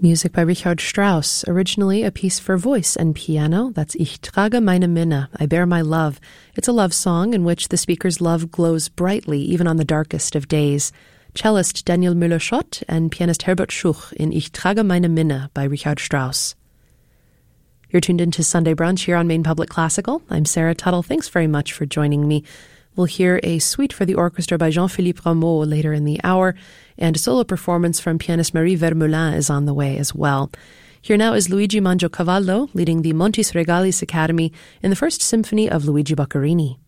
Music by Richard Strauss, originally a piece for voice and piano. That's Ich trage meine Minne, I bear my love. It's a love song in which the speaker's love glows brightly even on the darkest of days. Cellist Daniel Müller-Schott and pianist Herbert Schuch in Ich trage meine Minne by Richard Strauss. You're tuned into Sunday Brunch here on Maine Public Classical. I'm Sarah Tuttle. Thanks very much for joining me. We'll hear a suite for the orchestra by Jean-Philippe Rameau later in the hour, and a solo performance from pianist Marie Vermeulen is on the way as well. Here now is Luigi Mangiocavallo leading the Montis Regalis Academy in the First Symphony of Luigi Boccherini.